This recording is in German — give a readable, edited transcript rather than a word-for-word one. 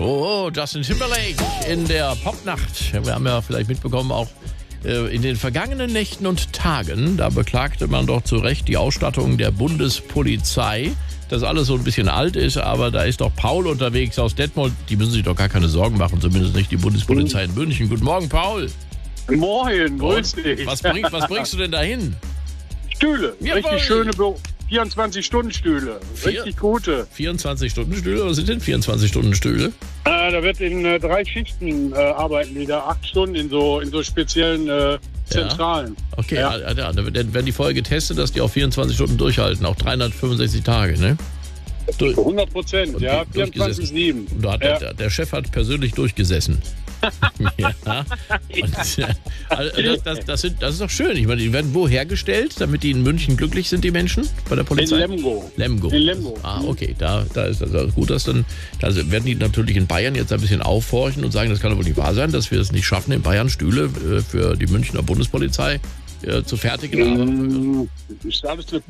Oh, Justin Timberlake in der Popnacht. Wir haben ja vielleicht mitbekommen, auch in den vergangenen Nächten und Tagen, da beklagte man doch zu Recht die Ausstattung der Bundespolizei, dass alles so ein bisschen alt ist, aber da ist doch Paul unterwegs aus Detmold. Die müssen sich doch gar keine Sorgen machen, zumindest nicht die Bundespolizei in München. Guten Morgen, Paul. Moin, grüß dich. Was bringst du denn dahin? Stühle, Jawohl. richtig schöne 24-Stunden-Stühle, richtig gute. 24-Stunden-Stühle? Was sind denn 24-Stunden-Stühle? Da wird in 3 Schichten arbeiten die da, 8 Stunden in so speziellen Zentralen. Okay, Ja. dann werden die vorher getestet, dass die auch 24 Stunden durchhalten, auch 365 Tage, ne? 100%, ja, durchgesessen. 24/7. Und da hat der Chef hat persönlich durchgesessen. Ja. Und, das ist doch schön. Ich meine, die werden wo hergestellt, damit die in München glücklich sind, die Menschen bei der Polizei? In Lemgo. Lemgo. In Lemgo. Okay, da ist das also gut, dass dann, da werden die natürlich in Bayern jetzt ein bisschen aufhorchen und sagen, das kann doch wohl nicht wahr sein, dass wir es nicht schaffen, in Bayern Stühle für die Münchner Bundespolizei zu fertigen. Ist alles eine